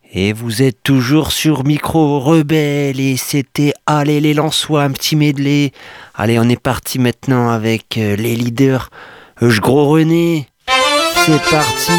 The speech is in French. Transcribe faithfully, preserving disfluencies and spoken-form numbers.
Et vous êtes toujours sur Micro Rebelle et c'était Allez les Lensois, un petit medley. Allez, on est parti maintenant avec euh, les leaders. Euh, Gros René, c'est parti.